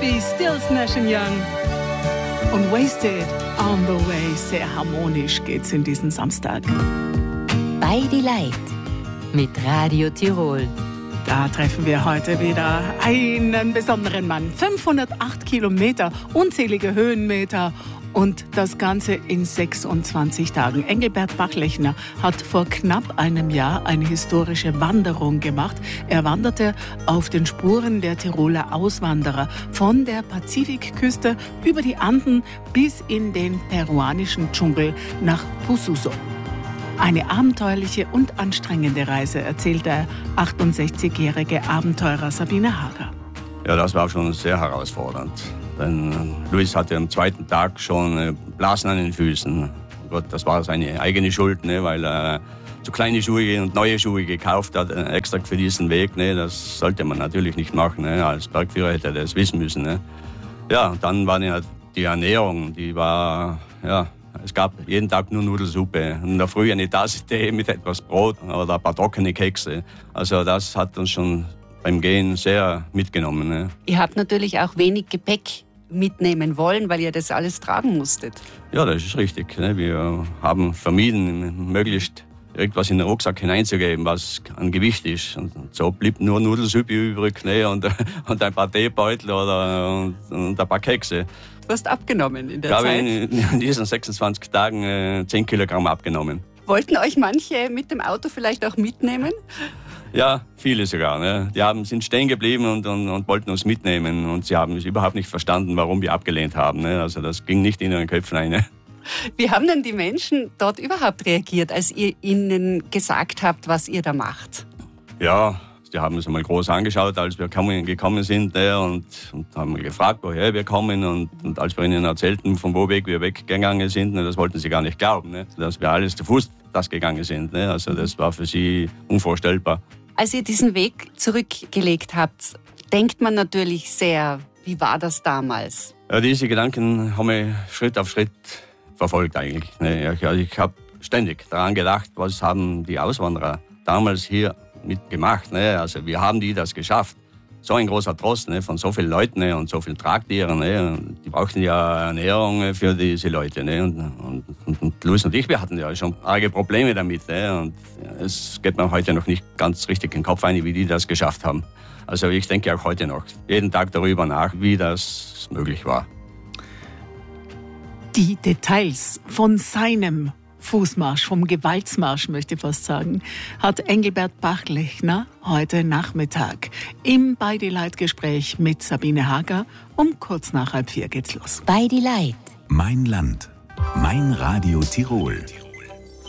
Be Still Smashing Young und Wasted on the Way. Sehr harmonisch geht's in diesen Samstag. Bei die Leid mit Radio Tirol. Da treffen wir heute wieder einen besonderen Mann. 508 Kilometer, unzählige Höhenmeter und das Ganze in 26 Tagen. Engelbert Bachlechner hat vor knapp einem Jahr eine historische Wanderung gemacht. Er wanderte auf den Spuren der Tiroler Auswanderer von der Pazifikküste über die Anden bis in den peruanischen Dschungel nach Posuso. Eine abenteuerliche und anstrengende Reise, erzählt der 68-jährige Abenteurer Sabine Hager. Ja, das war schon sehr herausfordernd. Denn Luis hatte am zweiten Tag schon Blasen an den Füßen. Gott, das war seine eigene Schuld, ne, weil er zu kleine Schuhe und neue Schuhe gekauft hat, extra für diesen Weg. Ne. Das sollte man natürlich nicht machen. Ne. Als Bergführer hätte er das wissen müssen. Ne. Ja, dann war die Ernährung, die war, ja, es gab jeden Tag nur Nudelsuppe. In der Früh eine Tasse Tee mit etwas Brot oder ein paar trockene Kekse. Also das hat uns schon beim Gehen sehr mitgenommen. Ne. Ihr habt natürlich auch wenig Gepäck mitnehmen wollen, weil ihr das alles tragen musstet. Ja, das ist richtig. Ne. Wir haben vermieden, möglichst irgendwas in den Rucksack hineinzugeben, was an Gewicht ist. Und so blieb nur Nudelsuppe übrig, ne, und ein paar Teebeutel und ein paar Kekse. Du hast abgenommen in der Zeit? Zeit? Ich habe in diesen 26 Tagen 10 Kilogramm abgenommen. Wollten euch manche mit dem Auto vielleicht auch mitnehmen? Ja, viele sogar. Ne. Die sind stehen geblieben und wollten uns mitnehmen. Und sie haben überhaupt nicht verstanden, warum wir abgelehnt haben. Ne. Also das ging nicht in ihren Köpfen rein. Ne. Wie haben denn die Menschen dort überhaupt reagiert, als ihr ihnen gesagt habt, was ihr da macht? Ja, die haben uns einmal groß angeschaut, als wir gekommen sind, ne, und haben gefragt, woher wir kommen. Und als wir ihnen erzählten, von wo weg wir weggegangen sind, ne, das wollten sie gar nicht glauben, ne, dass wir alles zu Fuß das gegangen sind. Ne. Also das war für sie unvorstellbar. Als ihr diesen Weg zurückgelegt habt, denkt man natürlich sehr, wie war das damals? Ja, diese Gedanken haben mich Schritt auf Schritt verfolgt eigentlich. Ne. Ich habe ständig daran gedacht, was haben die Auswanderer damals hier mitgemacht. Ne. Also wie haben die das geschafft? So ein großer Trost, ne, von so vielen Leuten, ne, und so vielen Tragtieren. Ne, die brauchten ja Ernährung für diese Leute. Ne, und Luis und ich, wir hatten ja schon arge Probleme damit. Ne, und es geht mir heute noch nicht ganz richtig in den Kopf ein, wie die das geschafft haben. Also ich denke auch heute noch jeden Tag darüber nach, wie das möglich war. Die Details von seinem Fußmarsch, vom Gewaltsmarsch, möchte ich fast sagen, hat Engelbert Bachlechner heute Nachmittag im Bei die Leid-Gespräch mit Sabine Hager. Um kurz nach 3:30 geht's los. Bei die Leid. Mein Land. Mein Radio Tirol.